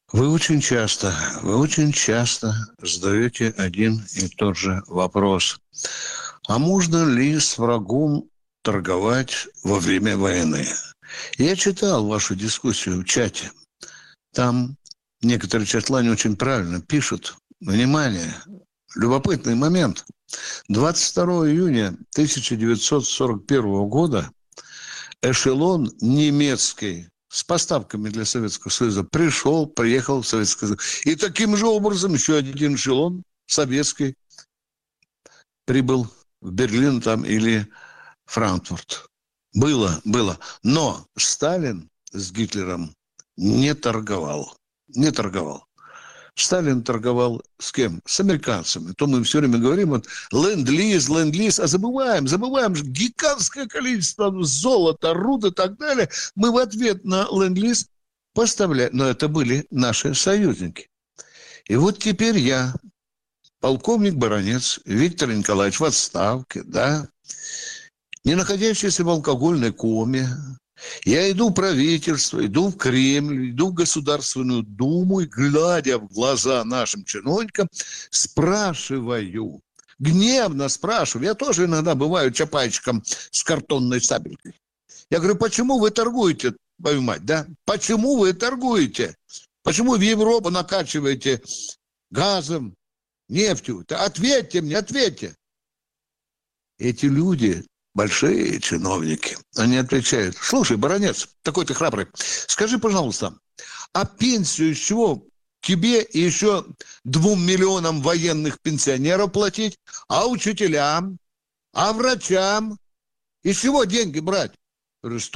Вы очень часто задаете один и тот же вопрос. А можно ли с врагом торговать во время войны? Я читал вашу дискуссию в чате. Там некоторые чатлане очень правильно пишут. Внимание, любопытный момент. 22 июня 1941 года эшелон немецкий с поставками для Советского Союза приехал в Советский Союз. И таким же образом еще один эшелон советский прибыл в Берлин там или Франкфурт. Было. Но Сталин с Гитлером не торговал. Сталин торговал с кем? С американцами. То мы все время говорим, вот, ленд-лиз, а забываем гигантское количество золота, руд и так далее. Мы в ответ на ленд-лиз поставляем. Но это были наши союзники. И вот теперь я, полковник Баранец Виктор Николаевич в отставке, да, не находящийся в алкогольной коме, я иду в правительство, иду в Кремль, иду в Государственную Думу и, глядя в глаза нашим чиновникам, спрашиваю, гневно спрашиваю, я тоже иногда бываю чапайчиком с картонной сабелькой. Я говорю, почему вы торгуете, твою мать, да? Почему вы торгуете? Почему в Европу накачиваете газом, нефтью? Ответьте мне, ответьте. Эти люди... большие чиновники. Они отвечают, слушай, Баранец, такой ты храбрый, скажи, пожалуйста, а пенсию с чего тебе и еще 2 миллионам военных пенсионеров платить, а учителям, а врачам? Из чего деньги брать? Я говорю,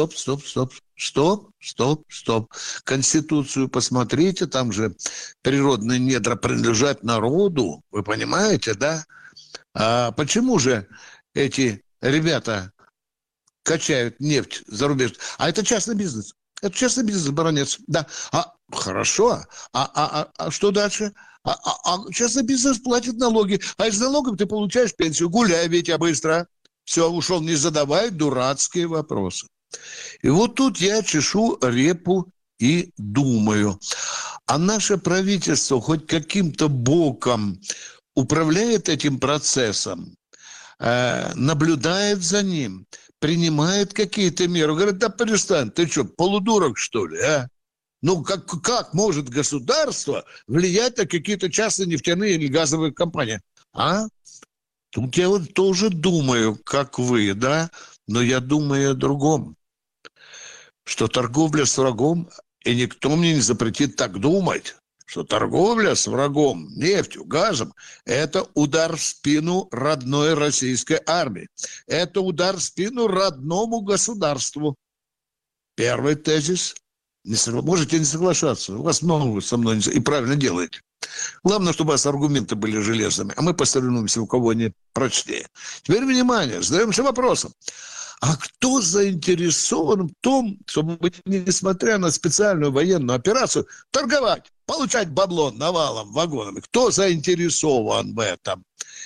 стоп. Конституцию посмотрите, там же природные недра принадлежат народу, вы понимаете, да? А почему же эти ребята качают нефть за рубеж? А это частный бизнес. Это частный бизнес, Баранец. Да. Хорошо. А что дальше? Частный бизнес платит налоги. А из налогов ты получаешь пенсию. Гуляй, Витя, быстро. Все, ушел, не задавай дурацкие вопросы. И вот тут я чешу репу и думаю. А наше правительство хоть каким-то боком управляет этим процессом? Наблюдает за ним, принимает какие-то меры. Говорит, да перестань, ты что, полудурок, что ли, а? Ну, как может государство влиять на какие-то частные нефтяные или газовые компании? А? Тут я вот тоже думаю, как вы, да? Но я думаю о другом. Что торговля с врагом, и никто мне не запретит так думать, что торговля с врагом, нефтью, газом – это удар в спину родной российской армии. Это удар в спину родному государству. Первый тезис. Можете не соглашаться. У вас много со мной и правильно делаете. Главное, чтобы у вас аргументы были железными, а мы посоревнуемся, у кого они прочнее. Теперь, внимание, задаемся вопросом. А кто заинтересован в том, чтобы, несмотря на специальную военную операцию, торговать, получать бабло навалом, вагонами? Кто заинтересован в этом?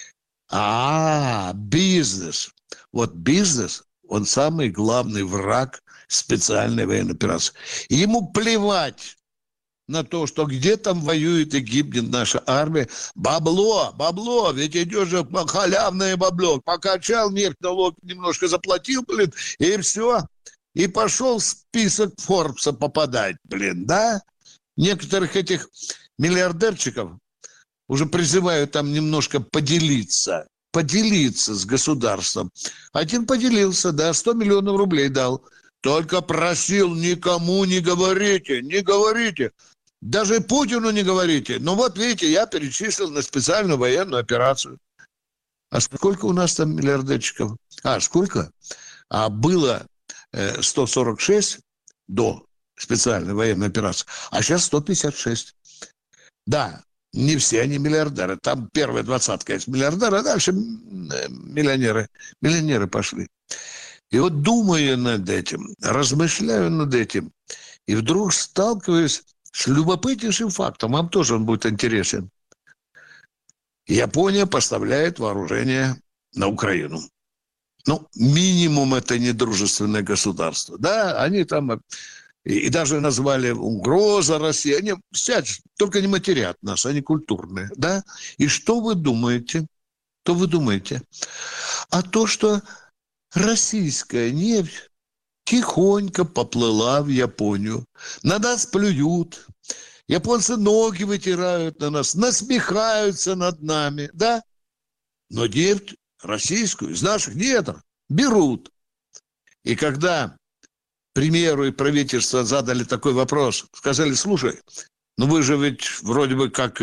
Бизнес. Вот бизнес, он самый главный враг специальной военной операции. Ему плевать на то, что где там воюет и гибнет наша армия. Бабло, ведь идет же халявное бабло. Покачал нефть, налог немножко заплатил, и все. И пошел в список Форбса попадать, да? Некоторых этих миллиардерчиков уже призывают там немножко поделиться с государством. Один поделился, да, 100 миллионов рублей дал. Только просил, никому не говорите. Даже Путину не говорите. Ну вот, видите, я перечислил на специальную военную операцию. А сколько у нас там миллиардерчиков? Сколько? Было 146 до специальной военной операции, а сейчас 156. Да, не все они миллиардеры. Там первая двадцатка есть миллиардеры, а дальше миллионеры. Миллионеры пошли. И вот думаю над этим, размышляю над этим, и вдруг сталкиваюсь с любопытнейшим фактом. Вам тоже он будет интересен. Япония поставляет вооружение на Украину. Ну, минимум это недружественное государство. Да, они там и даже назвали угроза России. Они сядь, только не матерят нас, они культурные, да? И что вы думаете? Что вы думаете? А то, что российская нефть тихонько поплыла в Японию. На нас плюют. Японцы ноги вытирают на нас, насмехаются над нами, да? Но нефть российскую из наших недр берут. И когда премьеру и правительство задали такой вопрос, сказали, слушай, ну вы же ведь вроде бы как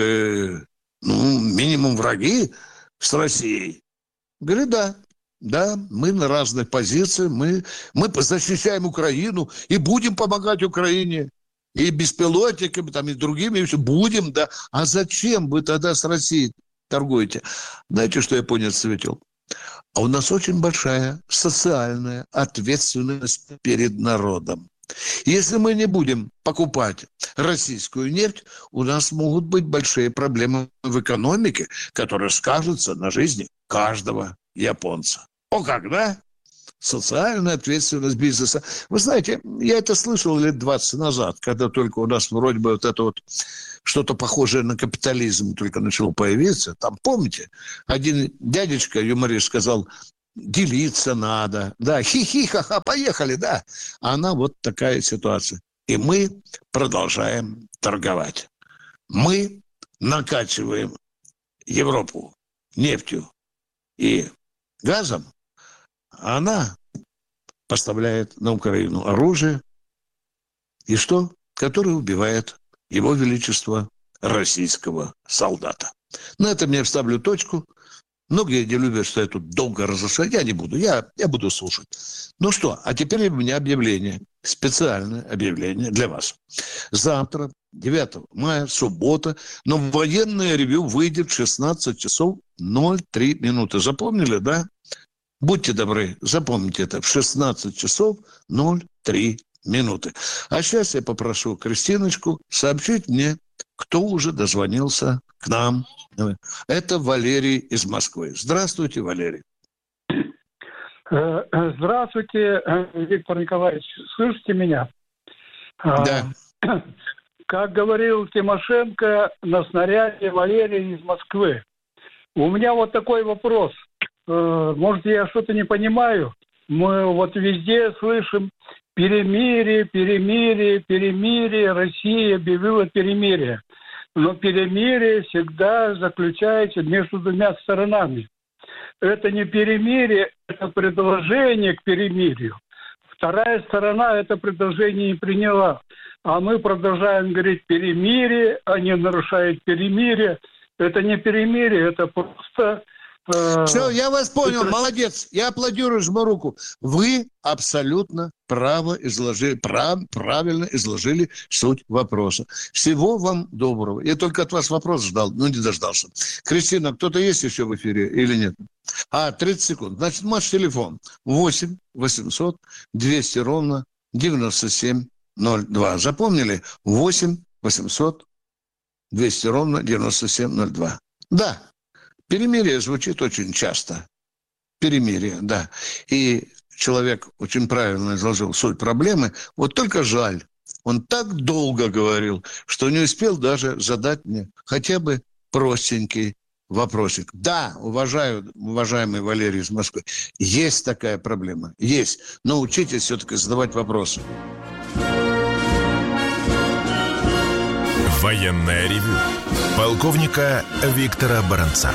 минимум враги с Россией. Говорит, да, мы на разных позициях, мы защищаем Украину и будем помогать Украине. И беспилотниками, там, и другими, и все будем, да. А зачем вы тогда с Россией торгуете? Знаете, что японец ответил? А у нас очень большая социальная ответственность перед народом. Если мы не будем покупать российскую нефть, у нас могут быть большие проблемы в экономике, которые скажутся на жизни каждого японца. О как, да? Социальная ответственность бизнеса. Вы знаете, я это слышал лет 20 назад, когда только у нас вроде бы вот это вот что-то похожее на капитализм только начало появиться. Там, помните, один дядечка, юморист, сказал, делиться надо. Да, хи-хи-ха-ха, поехали, да. А она вот такая ситуация. И мы продолжаем торговать. Мы накачиваем Европу нефтью и газом, а она поставляет на Украину оружие, и что? Которое убивает его величество российского солдата. На этом я вставлю точку. Многие не любят, что я тут долго разошел. Я не буду, я буду слушать. Ну что, а теперь у меня объявление. Специальное объявление для вас. Завтра, 9 мая, суббота, но военное ревью выйдет в 16 часов 03 минуты. Запомнили, да? Будьте добры, запомните это. В 16 часов 03 минуты. А сейчас я попрошу Кристиночку сообщить мне, кто уже дозвонился к нам. Это Валерий из Москвы. Здравствуйте, Валерий. Здравствуйте, Виктор Николаевич. Слышите меня? Да. Как говорил Тимошенко, на снаряде Валерий из Москвы. У меня вот такой вопрос. Может, я что-то не понимаю? Мы вот везде слышим перемирие, перемирие, перемирие. Россия объявила перемирие. Но перемирие всегда заключается между двумя сторонами. Это не перемирие, это предложение к перемирию. Вторая сторона это предложение не приняла. А мы продолжаем говорить перемирие, они нарушают перемирие. Это не перемирие, это просто... Все, я вас понял, молодец. Я аплодирую, жму руку. Вы абсолютно правильно изложили суть вопроса. Всего вам доброго. Я только от вас вопрос ждал, но не дождался. Кристина, кто-то есть еще в эфире или нет? 30 секунд. Значит, ваш телефон 8 800 200 ровно 9702. Запомнили? 8 800 200 ровно 9702. Да. Перемирие звучит очень часто. Перемирие, да. И человек очень правильно изложил суть проблемы. Вот только жаль, он так долго говорил, что не успел даже задать мне хотя бы простенький вопросик. Да, уважаемый Валерий из Москвы, есть такая проблема. Есть. Но учитесь все-таки задавать вопросы. Военное ревю полковника Виктора Баранца.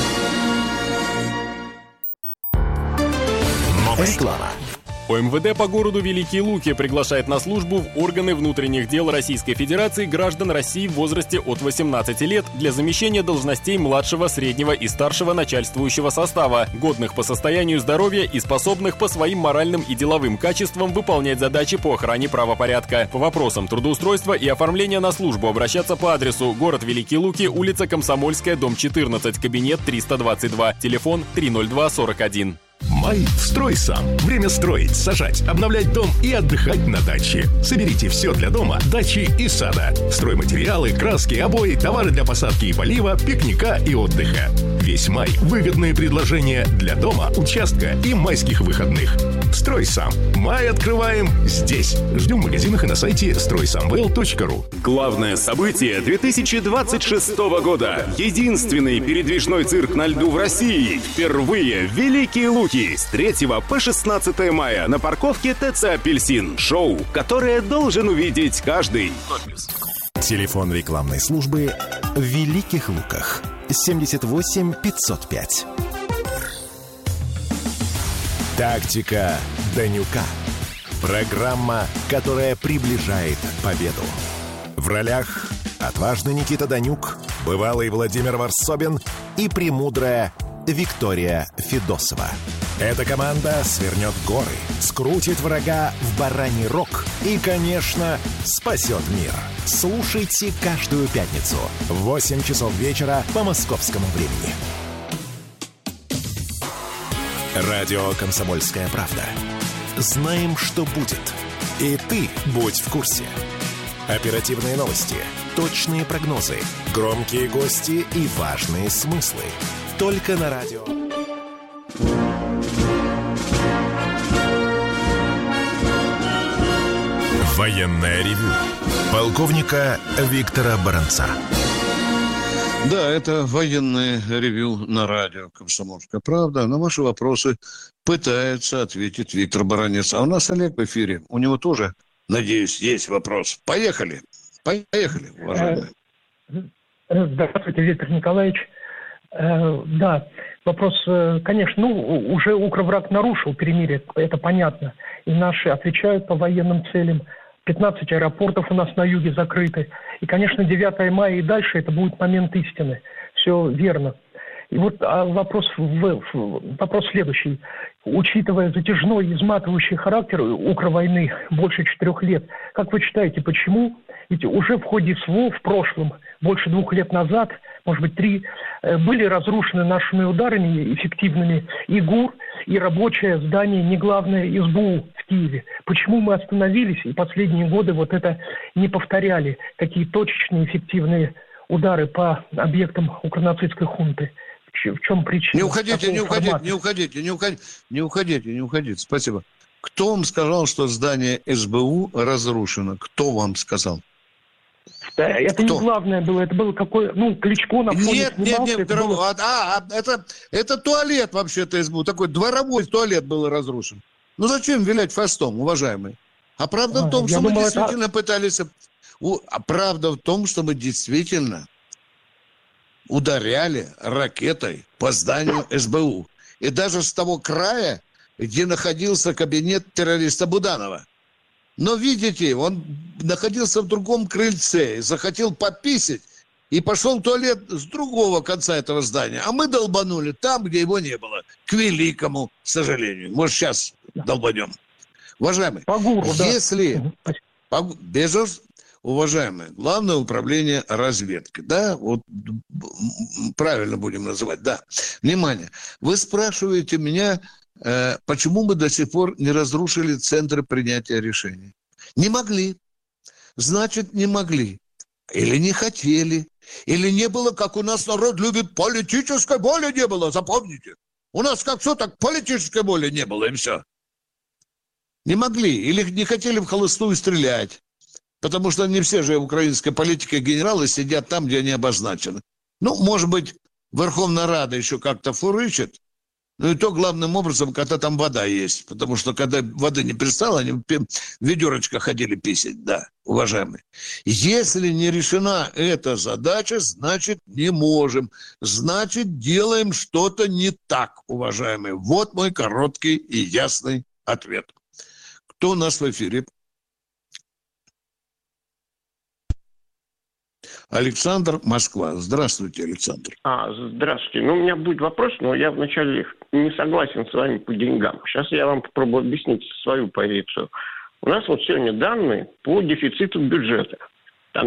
Реклама. ОМВД по городу Великие Луки приглашает на службу в органы внутренних дел Российской Федерации граждан России в возрасте от 18 лет для замещения должностей младшего, среднего и старшего начальствующего состава, годных по состоянию здоровья и способных по своим моральным и деловым качествам выполнять задачи по охране правопорядка. По вопросам трудоустройства и оформления на службу обращаться по адресу: город Великие Луки, улица Комсомольская, дом 14, кабинет 322, телефон 30241. Май в «Стройсам». Время строить, сажать, обновлять дом и отдыхать на даче. Соберите все для дома, дачи и сада. Стройматериалы, краски, обои, товары для посадки и полива, пикника и отдыха. Весь май – выгодные предложения для дома, участка и майских выходных. Строй сам. Май открываем здесь. Ждем в магазинах и на сайте стройсамвел.ру. Главное событие 2026 года. Единственный передвижной цирк на льду в России. Впервые Великие Луки с 3 по 16 мая на парковке ТЦ «Апельсин». Шоу, которое должен увидеть каждый. Телефон рекламной службы в Великих Луках 78 505. Тактика Данюка. Программа, которая приближает победу. В ролях отважный Никита Данюк, бывалый Владимир Варсобин и премудрая Виктория Федосова. Эта команда свернет горы, скрутит врага в бараний рог и, конечно, спасет мир. Слушайте каждую пятницу в 8 часов вечера по московскому времени. Радио «Комсомольская правда». Знаем, что будет. И ты будь в курсе. Оперативные новости, точные прогнозы, громкие гости и важные смыслы. Только на радио. Военное ревю полковника Виктора Баранца. Да, это военное ревью на радио «Комсомольская правда». На ваши вопросы пытается ответить Виктор Баранец. А у нас Олег в эфире. У него тоже, надеюсь, есть вопрос. Поехали. Поехали, уважаемые. Здравствуйте, Виктор Николаевич. Да, вопрос, конечно, уже Укрвраг нарушил перемирие, это понятно. И наши отвечают по военным целям. 15 аэропортов у нас на юге закрыты. И, конечно, 9 мая и дальше это будет момент истины. Все верно. И вот вопрос следующий. Учитывая затяжной, изматывающий характер укрвойны больше 4 лет, как вы считаете, почему? Ведь уже в ходе СВО в прошлом, больше 2 лет назад, может быть 3, были разрушены нашими ударами эффективными и ГУР, и рабочее здание, не главное, СБУ в Киеве. Почему мы остановились и последние годы вот это не повторяли, такие точечные эффективные удары по объектам укронацистской хунты? В чем причина? Не уходите. Спасибо. Кто вам сказал, что здание СБУ разрушено? Кто вам сказал? Это не главное было, это было какое, Кличко на фоне снимался. Это туалет вообще-то СБУ, такой дворовой туалет был разрушен. Ну зачем вилять хвостом, уважаемые? А правда в том, что мы действительно пытались... А правда в том, что мы действительно ударяли ракетой по зданию СБУ. И даже с того края, где находился кабинет террориста Буданова. Но, видите, он находился в другом крыльце, захотел пописать и пошел в туалет с другого конца этого здания. А мы долбанули там, где его не было. К великому сожалению. Может, сейчас долбанем. Уважаемые, уважаемые, Главное управление разведки, да, вот правильно будем называть, да. Внимание, вы спрашиваете меня, почему мы до сих пор не разрушили центры принятия решений? Не могли. Значит, не могли. Или не хотели. Или не было, как у нас народ любит, политической воли не было, запомните. У нас как все, так политической воли не было, и все. Не могли. Или не хотели в холостую стрелять. Потому что не все же украинской политики генералы сидят там, где они обозначены. Ну, может быть, Верховная Рада еще как-то фурычит. Ну и то главным образом, когда там вода есть. Потому что когда воды не перестало, они в ведерочках ходили писать. Да, уважаемые. Если не решена эта задача, значит не можем. Значит делаем что-то не так, уважаемые. Вот мой короткий и ясный ответ. Кто у нас в эфире? Александр, Москва. Здравствуйте, Александр. Здравствуйте. У меня будет вопрос, но я вначале не согласен с вами по деньгам. Сейчас я вам попробую объяснить свою позицию. У нас вот сегодня данные по дефициту бюджета. Там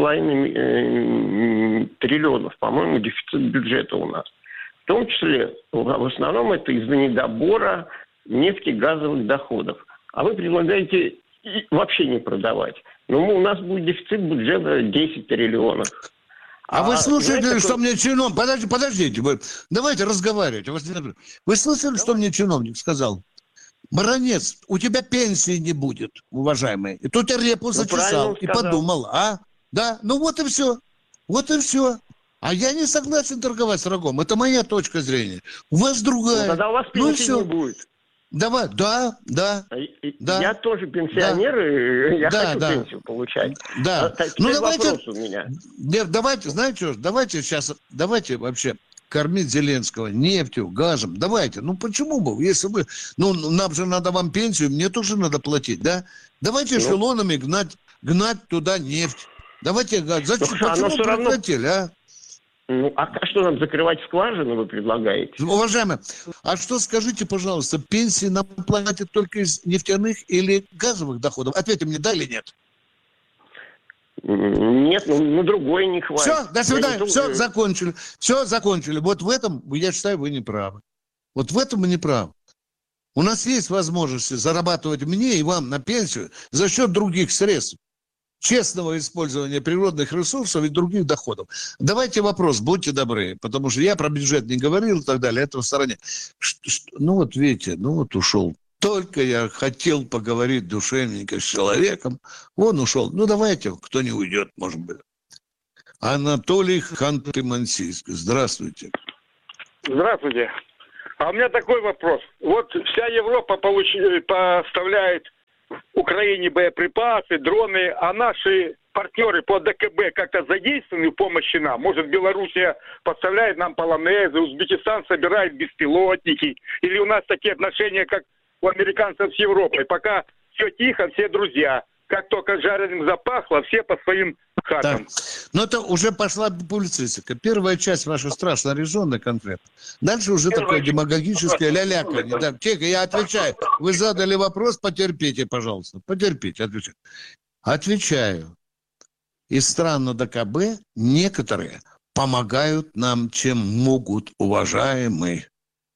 5,5 триллионов, по-моему, дефицит бюджета у нас. В том числе, в основном это из-за недобора нефтегазовых доходов. А вы предлагаете вообще не продавать. Но у нас будет дефицит бюджета 10 триллионов. А вы слушаете, что мне чиновник... Подождите, давайте разговаривать. Вы слышали, что мне чиновник сказал? Баронец, у тебя пенсии не будет, уважаемый. И тут я репу зачесал и подумал, да, ну вот и все. Вот и все. А я не согласен торговать с врагом. Это моя точка зрения. У вас другая. Ну, тогда у вас пенсии не будет. Давай, да. Я тоже пенсионер, и я хочу пенсию получать. Да. Ну, давайте, вопрос у меня. Давайте, знаете что, давайте вообще кормить Зеленского нефтью, газом. Давайте. Ну, почему бы? Если вы... Ну, нам же надо вам пенсию, мне тоже надо платить, да? Давайте эшелонами гнать туда нефть. Давайте... Почему прекратили, а? Ну, а что нам закрывать скважины, вы предлагаете? Уважаемые, а что, скажите, пожалуйста, пенсии нам платят только из нефтяных или газовых доходов? Ответьте мне, да или нет? Нет, на другое не хватит. Все, до свидания, все, закончили. Вот в этом, я считаю, вы не правы. Вот в этом вы не правы. У нас есть возможности зарабатывать мне и вам на пенсию за счет других средств. Честного использования природных ресурсов и других доходов. Давайте вопрос, будьте добры, потому что я про бюджет не говорил и так далее, это в стороне. Ну вот видите, ушел. Только я хотел поговорить душевненько с человеком, он ушел. Ну давайте, кто не уйдет, может быть. Анатолий Ханты-Мансийск. Здравствуйте. Здравствуйте. А у меня такой вопрос. Вот вся Европа поставляет Украине боеприпасы, дроны, а наши партнеры по ДКБ как-то задействованы в помощи нам. Может, Белоруссия поставляет нам полонезы, Узбекистан собирает беспилотники. Или у нас такие отношения, как у американцев с Европой. Пока все тихо, все друзья. Как только жареным запахло, все по своим хатам. Так. Но это уже пошла публицистика. Первая часть ваша страшно резонная, конкретно. Дальше уже такое демагогическое ляляканье. Да, тихо, я отвечаю. Вы задали вопрос, потерпите, пожалуйста. Потерпите, отвечаю. Отвечаю. Из стран ДКБ некоторые помогают нам, чем могут, уважаемые.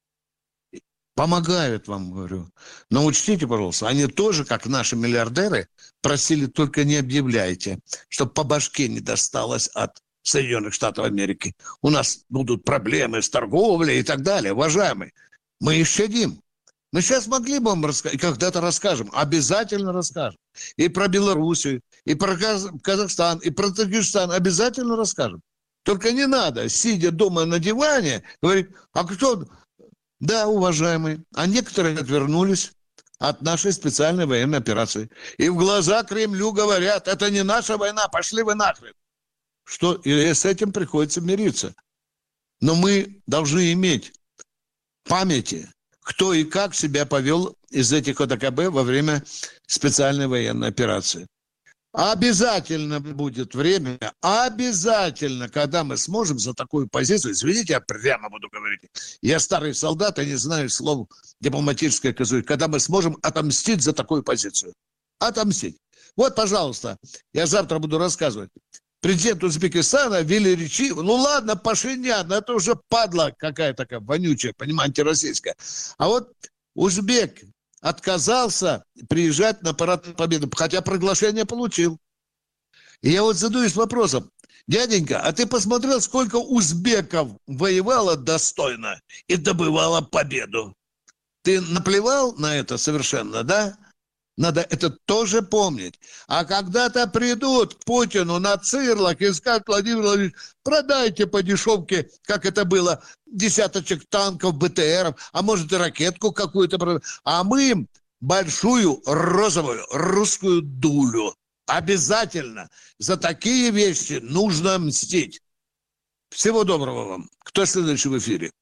Помогают вам, говорю. Но учтите, пожалуйста, они тоже, как наши миллиардеры, просили, только не объявляйте, чтобы по башке не досталось от Соединенных Штатов Америки. У нас будут проблемы с торговлей и так далее. Уважаемые, мы их щадим. Мы сейчас могли бы вам рассказать, когда-то расскажем, обязательно расскажем. И про Белоруссию, и про Казахстан, и про Таджикистан обязательно расскажем. Только не надо, сидя дома на диване, говорить, а кто... Да, уважаемые, а некоторые отвернулись от нашей специальной военной операции. И в глаза Кремлю говорят, это не наша война, пошли вы нахрен. Что, и с этим приходится мириться. Но мы должны иметь в памяти, кто и как себя повел из этих ОДКБ во время специальной военной операции. Обязательно будет время, обязательно, когда мы сможем за такую позицию, извините, я прямо буду говорить, я старый солдат, и не знаю слов дипломатическое казуй, когда мы сможем отомстить за такую позицию. Отомстить. Вот, пожалуйста, я завтра буду рассказывать. Президент Узбекистана Вили Ричи, ну ладно, Пашинян, это уже падла какая-то такая вонючая, понимаете, антироссийская. А вот узбек отказался приезжать на парад Победы, хотя приглашение получил. И я вот задаюсь вопросом, дяденька, а ты посмотрел, сколько узбеков воевало достойно и добывало победу? Ты наплевал на это совершенно, да? Надо это тоже помнить. А когда-то придут к Путину на цирлах и скажут, Владимир Владимирович, продайте по дешевке, как это было, десяточек танков, БТРов, а может и ракетку какую-то. А мы им большую розовую русскую дулю. Обязательно. За такие вещи нужно мстить. Всего доброго вам. Кто следующий в эфире?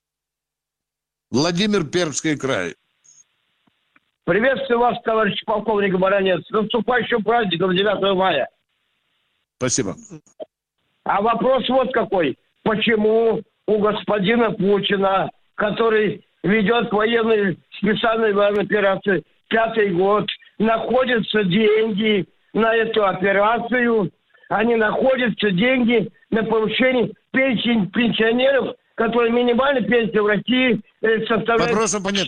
Владимир, Пермский край. Приветствую вас, товарищ полковник Баранец. С наступающим праздником 9 мая. Спасибо. А вопрос вот какой. Почему у господина Путина, который ведет специальную военную операцию 5-й год, находятся деньги на эту операцию, а не находятся деньги на повышение пенсий пенсионеров, которые минимальная пенсия в России составляет...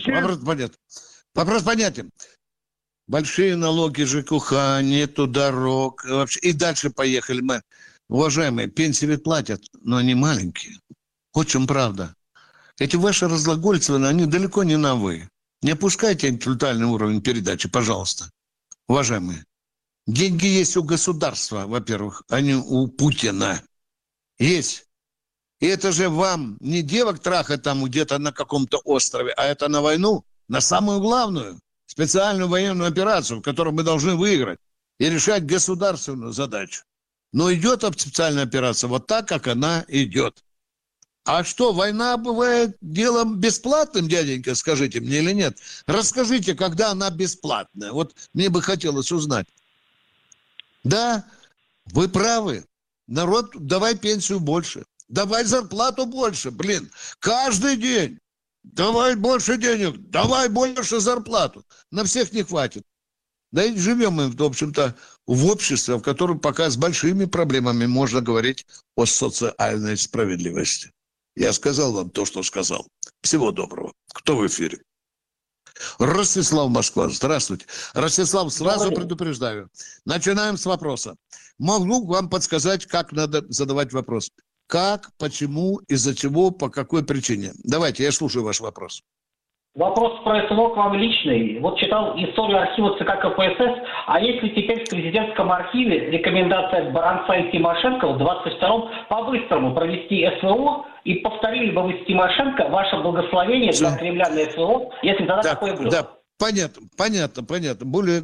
Вопрос понятен. Большие налоги ЖКХ, нету дорог. Вообще. И дальше поехали мы. Уважаемые, пенсии ведь платят, но они маленькие. Вот в чем правда. Эти ваши разглагольствования, они далеко не на «вы». Не опускайте интеллектуальный уровень передачи, пожалуйста. Уважаемые, деньги есть у государства, во-первых, а не у Путина. Есть. И это же вам не девок трахать там где-то на каком-то острове, а это на войну, на самую главную специальную военную операцию, в которой мы должны выиграть и решать государственную задачу. Но идет специальная операция вот так, как она идет. А что, война бывает делом бесплатным, дяденька, скажите мне или нет? Расскажите, когда она бесплатная. Вот мне бы хотелось узнать. Да, вы правы. Народ, давай пенсию больше. Давай зарплату больше. Блин, каждый день. Давай больше денег. Давай больше зарплату. На всех не хватит. Да и живем мы, в общем-то, в обществе, в котором пока с большими проблемами можно говорить о социальной справедливости. Я сказал вам то, что сказал. Всего доброго. Кто в эфире? Ростислав, Москва. Здравствуйте. Ростислав, сразу предупреждаю. Начинаем с вопроса. Могу вам подсказать, как надо задавать вопрос. Как, почему, из-за чего, по какой причине? Давайте, я слушаю ваш вопрос. Вопрос про СВО к вам личный. Вот читал историю архива ЦК КПСС, а есть ли теперь в президентском архиве рекомендация Баранца и Тимошенко в 22-м по-быстрому провести СВО, и повторили бы вы с Тимошенко ваше благословение для Кремля на СВО, если тогда такое было? Да, понятно. Более